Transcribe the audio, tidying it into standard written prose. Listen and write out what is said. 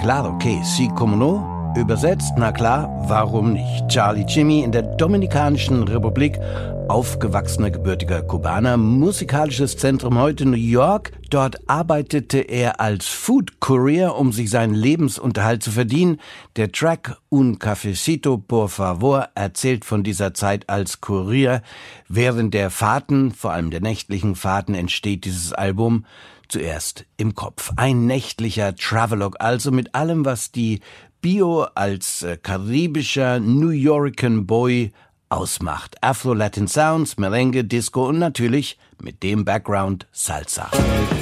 Claro que sí, como no? Übersetzt, na klar, warum nicht? Charlie Chimmy, in der Dominikanischen Republik, aufgewachsener gebürtiger Kubaner, musikalisches Zentrum heute New York. Dort arbeitete er als Food Courier, um sich seinen Lebensunterhalt zu verdienen. Der Track Un Cafecito por favor erzählt von dieser Zeit als Kurier. Während der Fahrten, vor allem der nächtlichen Fahrten, entsteht dieses Album zuerst im Kopf. Ein nächtlicher Travelogue, also mit allem, was die Bio als karibischer New Yorker Boy ausmacht. Afro-Latin Sounds, Merengue, Disco und natürlich mit dem Background Salsa.